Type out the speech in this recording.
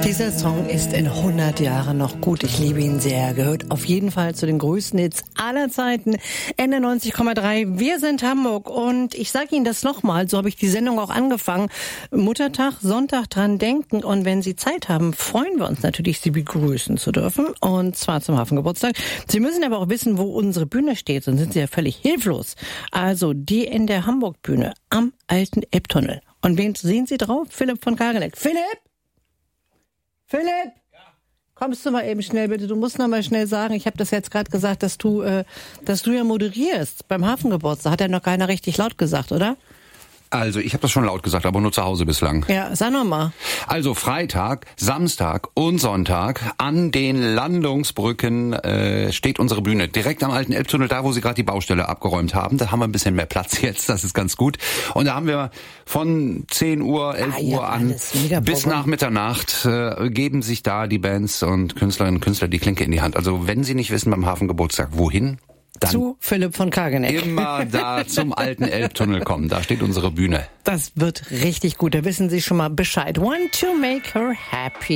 Dieser Song ist in 100 Jahren noch gut. Ich liebe ihn sehr. Gehört auf jeden Fall zu den größten Hits aller Zeiten. Ende 90,3. Wir sind Hamburg. Und ich sage Ihnen das nochmal, so habe ich die Sendung auch angefangen. Muttertag, Sonntag dran denken. Und wenn Sie Zeit haben, freuen wir uns natürlich, Sie begrüßen zu dürfen. Und zwar zum Hafengeburtstag. Sie müssen aber auch wissen, wo unsere Bühne steht. Sonst sind Sie ja völlig hilflos. Also die in der Hamburg-Bühne am alten Elbtunnel. Und wen sehen Sie drauf? Philipp von Kageneck. Philipp! Ja. Kommst du mal eben schnell, bitte? Du musst noch mal schnell sagen, ich habe das jetzt gerade gesagt, dass du ja moderierst beim Hafengeburtstag. Hat ja noch keiner richtig laut gesagt, oder? Also, ich habe das schon laut gesagt, aber nur zu Hause bislang. Ja, sag noch mal. Also Freitag, Samstag und Sonntag an den Landungsbrücken steht unsere Bühne. Direkt am alten Elbtunnel, da wo sie gerade die Baustelle abgeräumt haben. Da haben wir ein bisschen mehr Platz jetzt, das ist ganz gut. Und da haben wir von 10 Uhr, 11 Uhr an bis nach Mitternacht geben sich da die Bands und Künstlerinnen und Künstler die Klinke in die Hand. Also wenn Sie nicht wissen beim Hafengeburtstag, wohin? Dann zu Philipp von Kageneck. Immer da zum alten Elbtunnel kommen. Da steht unsere Bühne. Das wird richtig gut. Da wissen Sie schon mal Bescheid. Want to make her happy.